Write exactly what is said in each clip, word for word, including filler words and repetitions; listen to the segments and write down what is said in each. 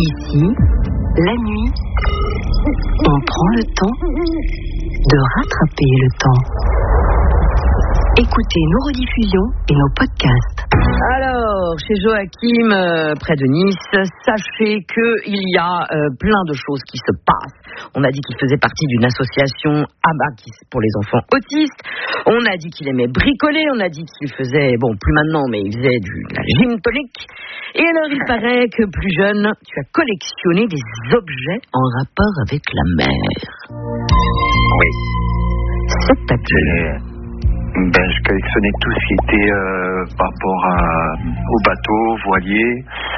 Ici, la nuit, on prend le temps de rattraper le temps. Écoutez nos rediffusions et nos podcasts. Alors, chez Joachim, euh, près de Nice, sachez qu'il y a euh, plein de choses qui se passent. On a dit qu'il faisait partie d'une association A B A pour les enfants autistes. On a dit qu'il aimait bricoler. On a dit qu'il faisait, bon, plus maintenant, mais il faisait du, de la gym tonique. Et alors, il paraît que plus jeune, tu as collectionné des objets en rapport avec la mer. Oui. C'est-à-dire... Ben, je collectionnais tout ce qui était euh, par rapport à, au bateau, voilier,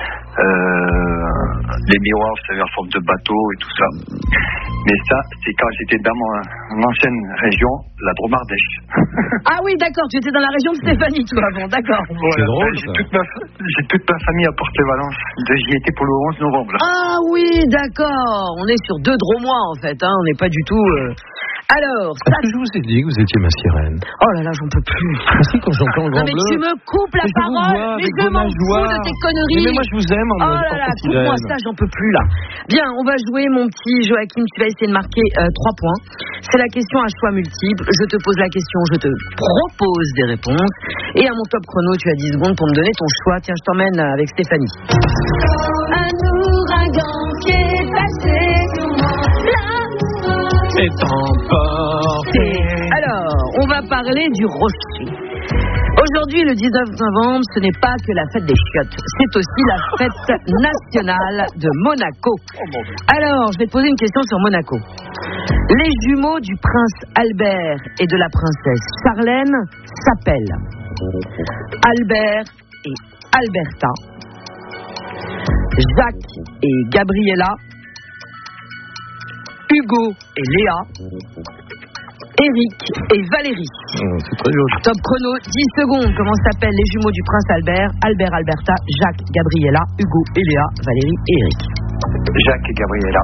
euh, les miroirs, vous savez, en forme de bateau et tout ça. Mais ça, c'est quand j'étais dans mon, mon ancienne région, la Dromardèche. Ah oui, d'accord, tu étais dans la région de Stéphanie, toi, avant, d'accord. Voilà, c'est drôle, ben, j'ai, toute ma, j'ai toute ma famille à Porte-Valence. J'y étais pour le onze novembre. Là. Ah oui, d'accord. On est sur deux Dromois, en fait, hein. On n'est pas du tout... Euh... Alors, ça... Est-ce que je vous ai dit que vous étiez ma sirène? Oh là là, j'en peux plus. Ah si, quand j'entends le grand non, mais bleu... tu me coupes la mais parole, mais je m'en fous de tes conneries. Mais, mais moi, je vous aime. En oh là là, coupe-moi ça, j'en peux plus, là. Bien, on va jouer, mon petit Joachim, tu vas essayer de marquer euh, trois points. C'est la question à choix multiple. Je te pose la question, je te propose des réponses. Et à mon top chrono, tu as dix secondes pour me donner ton choix. Tiens, je t'emmène avec Stéphanie. Un ouragan qui est passé sur moi, là. Et emporté. Alors, on va parler du rocher. Aujourd'hui, le dix-neuf novembre, ce n'est pas que la fête des chiottes, c'est aussi la fête nationale de Monaco. Alors, je vais te poser une question sur Monaco. Les jumeaux du prince Albert et de la princesse Charlène s'appellent Albert et Alberta, Jacques et Gabriella, Hugo et Léa, Eric et Valérie. Oh, c'est très joli. Top chrono, dix secondes. Comment s'appellent les jumeaux du prince Albert? Albert, Alberta, Jacques, Gabriella, Hugo et Léa, Valérie et Eric. Jacques et Gabriella.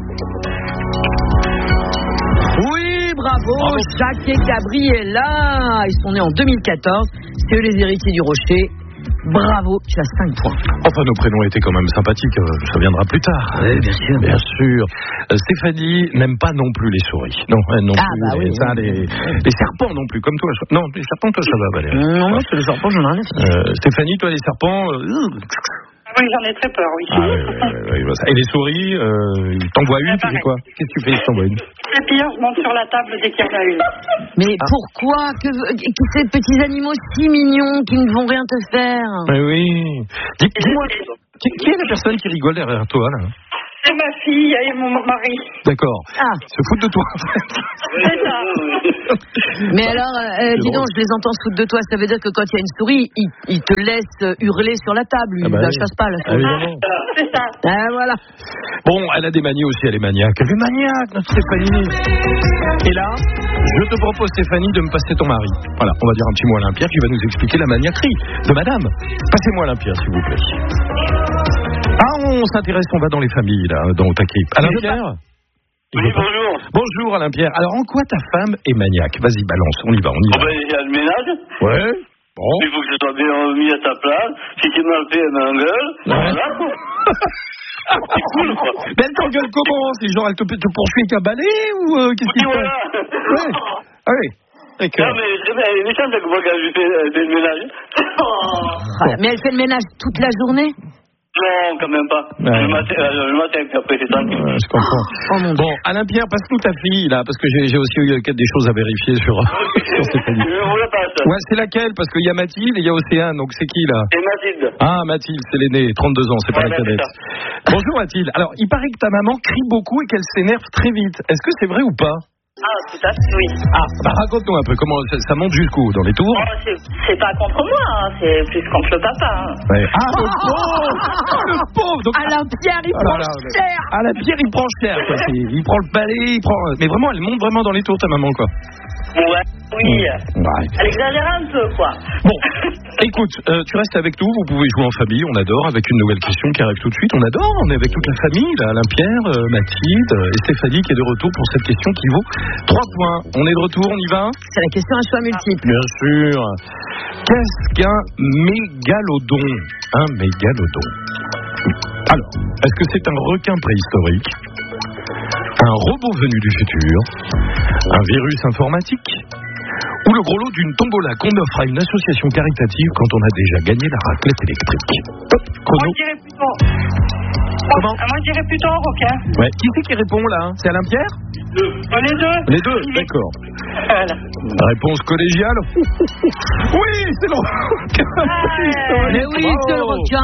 Oui, bravo, bravo. Jacques et Gabriella. Ils sont nés en deux mille quatorze. C'est eux les héritiers du rocher. Bravo, tu as cinq points. Enfin, nos prénoms étaient quand même sympathiques. Ça viendra plus tard. Oui, bien sûr. Bien sûr. Euh, Stéphanie n'aime pas non plus les souris. Non, elle non ah, plus. Bah oui, ça, oui. Les, les serpents non plus, comme toi. Non, les serpents, toi, ça va, Valérie. Non, moi, c'est les serpents, j'en ai rien à faire. Euh, Stéphanie, toi, les serpents... Euh... Oui, j'en ai très peur, oui. Ah, oui, oui, oui, oui. Et les souris, euh, t'envoies une, tu fais quoi? Qu'est-ce que tu fais si t'envoies une? C'est pire, je monte sur la table dès qu'il y en a une. Mais ah. pourquoi que, que ces petits animaux si mignons qui ne vont rien te faire? Mais oui. Dis, dis-moi, qui, qui est la personne qui rigole derrière toi, là? C'est ma fille et mon mari. D'accord. Ah. Se foutent de toi. C'est ça. Mais alors, euh, dis donc, je les entends se foutre de toi. Ça veut dire que quand il y a une souris, il, il te laisse hurler sur la table. Il ne ah bah la oui. chasse pas, la souris. Ah, c'est ça. Ah, voilà. Bon, elle a des manies aussi, elle est maniaque. Elle est maniaque, notre Stéphanie. Et là, je te propose, Stéphanie, de me passer ton mari. Voilà, on va dire un petit mot à Olympia qui va nous expliquer la maniaquerie de madame. Passez-moi Olympia, s'il vous plaît. Ah, on s'intéresse, on va dans les familles, là, dans Otaké. Alain Pierre? Oui, bonjour. Bonjour, Alain Pierre. Alors, en quoi ta femme est maniaque? Vas-y, balance, on y va, on y va. Oh ben, il y a le ménage. Ouais. Bon. Il faut que je sois bien remis à ta place. Si tu m'as fait, elle m'engueule. Ouais. Voilà, quoi. C'est cool, quoi. Mais elle t'engueule comment? C'est genre, elle te, te poursuit avec un balai ou euh, qu'est-ce oui, qu'il fait? voilà. Ouais. Ah oui. Non, mais elle est méchante, que moi, quand je fais, fais le ménage. Oh. Mais elle fait le ménage toute la journée? Non, quand même pas. Ouais. Le matin, euh, le matin, puis après, c'est tranquille. Ouais, je comprends. Oh, mon bon, Alain Pierre, passe-nous ta fille, là, parce que j'ai, j'ai aussi eu des choses à vérifier sur, sur Stéphanie. Je vous la passe. Ouais, c'est laquelle? Parce qu'il y a Mathilde et il y a Océane, donc c'est qui, là? C'est Mathilde. Ah, Mathilde, c'est l'aînée, trente-deux ans, c'est pas ouais, la cadette. Bonjour, Mathilde. Alors, il paraît que ta maman crie beaucoup et qu'elle s'énerve très vite. Est-ce que c'est vrai ou pas? Ah, tout à fait, oui. Ah, bah raconte-nous un peu, comment ça, ça monte jusqu'où? Dans les tours? Oh, c'est, c'est pas contre moi, hein, c'est plus contre le papa. Hein. Ouais. Ah, le pauvre! Oh, le pauvre! Donc, Alain Pierre, il ah, prend là, là, cher! Alain Pierre, il prend cher, quoi. C'est, il prend le balai, il prend... Mais vraiment, elle monte vraiment dans les tours, ta maman, quoi. Ouais, oui. Ouais. Elle exagère un peu, quoi. Bon, écoute, euh, tu restes avec nous, vous pouvez jouer en famille, on adore, avec une nouvelle question qui arrive tout de suite, on adore, on est avec toute la famille, là, Alain Pierre, euh, Mathilde euh, et Stéphanie qui est de retour pour cette question qui vaut trois points. On est de retour, on y va? C'est la question à choix multiple. Bien sûr. Qu'est-ce qu'un mégalodon? Un mégalodon. Alors, est-ce que c'est un requin préhistorique, un robot venu du futur, un virus informatique ou le gros lot d'une tombola qu'on offre à une association caritative quand on a déjà gagné la raclette électrique? Hop, chrono. Moi, je dirais plutôt... Comment? Ah, moi, je dirais plutôt un requin. Ouais. Qui c'est qui répond là? C'est Alain Pierre? Oh, les deux. Les deux, d'accord. Voilà. Réponse collégiale. Oui, c'est le requin. Mais oui, c'est le requin.